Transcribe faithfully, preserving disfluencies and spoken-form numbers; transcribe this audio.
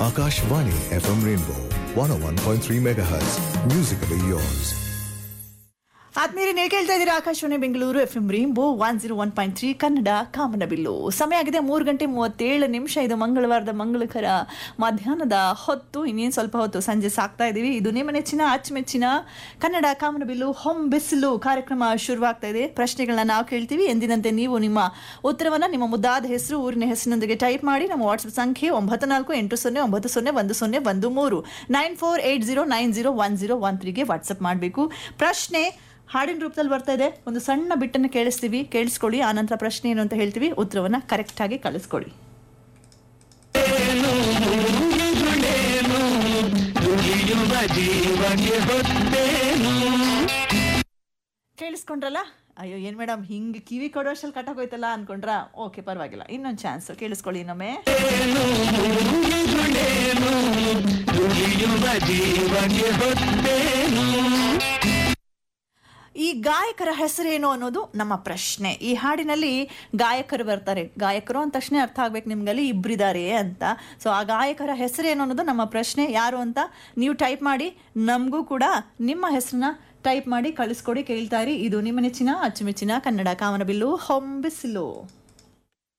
Akashvani F M Rainbow one oh one point three megahertz. Musically yours. ಆದ್ಮೇಲೆ ನೀವು ಕೇಳ್ತಾ ಇದ್ದೀರಾ Akashvani Bengaluru F M rainbow one zero one point three Kannada ಕಾಮನಬಿಲ್ಲು. ಸಮಯ ಆಗಿದೆ ಮೂರು ಗಂಟೆ ಮೂವತ್ತೇಳು ನಿಮಿಷ. ಇದು ಮಂಗಳವಾರದ ಮಂಗಳಕರ ಮಧ್ಯಾಹ್ನದ ಹೊತ್ತು. ಇನ್ನೇನು ಸ್ವಲ್ಪ ಹೊತ್ತು ಸಂಜೆ ಸಾಕ್ತಾ ಇದ್ದೀವಿ. ಇದು ನಿಮ್ಮ ನೆಚ್ಚಿನ ಅಚ್ಚುಮೆಚ್ಚಿನ ಕನ್ನಡ ಕಾಮನಬಿಲ್ಲು ಹೊಂ ಬಿಸಿಲು ಕಾರ್ಯಕ್ರಮ ಶುರುವಾಗ್ತಾ ಇದೆ. ಪ್ರಶ್ನೆಗಳನ್ನ ನಾವು ಕೇಳ್ತೀವಿ. ಎಂದಿನಂತೆ ನೀವು ನಿಮ್ಮ ಉತ್ತರವನ್ನು ನಿಮ್ಮ ಮುದ್ದಾದ ಹೆಸರು ಊರಿನ ಹೆಸರಿನೊಂದಿಗೆ ಟೈಪ್ ಮಾಡಿ ನಮ್ಮ ವಾಟ್ಸ್ಆಪ್ ಸಂಖ್ಯೆ ಒಂಬತ್ತು ನಾಲ್ಕು ಎಂಟು ಸೊನ್ನೆ ಒಂಬತ್ತು ಸೊನ್ನೆ ಒಂದು ಸೊನ್ನೆ ಒಂದು ಮೂರು nine four eight zero nine zero one zero one ತ್ರೀಗೆ WhatsApp ಮಾಡಬೇಕು. ಪ್ರಶ್ನೆ ಹಾಡಿನ ರೂಪದಲ್ಲಿ ಬರ್ತಾ ಇದೆ. ಒಂದು ಸಣ್ಣ ಬಿಟ್ಟನ್ನು ಕೇಳಿಸ್ತೀವಿ, ಕೇಳಿಸ್ಕೊಳ್ಳಿ. ಆನಂತರ ಪ್ರಶ್ನೆ ಏನು ಅಂತ ಹೇಳ್ತೀವಿ, ಉತ್ತರವನ್ನು ಕರೆಕ್ಟಾಗಿ ಕಳಿಸ್ಕೊಳ್ಳಿ. ಕೇಳಿಸ್ಕೊಂಡ್ರಲ್ಲ? ಅಯ್ಯೋ ಏನ್ ಮೇಡಮ್ ಹಿಂಗೆ ಕಿವಿ ಕೊಡೋಷ್ಟಲ್ಲಿ ಕಟ್ಟಾಗೋಯ್ತಲ್ಲ ಅನ್ಕೊಂಡ್ರಾ? ಓಕೆ, ಪರವಾಗಿಲ್ಲ, ಇನ್ನೊಂದು ಚಾನ್ಸ್ ಕೇಳಿಸ್ಕೊಳ್ಳಿ ಇನ್ನೊಮ್ಮೆ. ಈ ಗಾಯಕರ ಹೆಸರೇನು ಅನ್ನೋದು ನಮ್ಮ ಪ್ರಶ್ನೆ. ಈ ಹಾಡಿನಲ್ಲಿ ಗಾಯಕರು ಬರ್ತಾರೆ. ಗಾಯಕರು ಅಂದ ತಕ್ಷಣ ಅರ್ಥ ಆಗ್ಬೇಕು ನಿಮ್ಗಲ್ಲಿ ಇಬ್ಬರಿದ್ದಾರೆ ಅಂತ. ಸೊ ಆ ಗಾಯಕರ ಹೆಸರೇನು ಅನ್ನೋದು ನಮ್ಮ ಪ್ರಶ್ನೆ. ಯಾರು ಅಂತ ನೀವು ಟೈಪ್ ಮಾಡಿ, ನಮಗೂ ಕೂಡ ನಿಮ್ಮ ಹೆಸರನ್ನ ಟೈಪ್ ಮಾಡಿ ಕಳಿಸ್ಕೊಡಿ. ಕೇಳ್ತಾ ಇರಿ. ಇದು ನಿಮ್ಮ ನೆಚ್ಚಿನ ಅಚ್ಚುಮೆಚ್ಚಿನ ಕನ್ನಡ ಕಾಮನಬಿಲ್ಲು ಹೊಂಬಿಸಿಲು.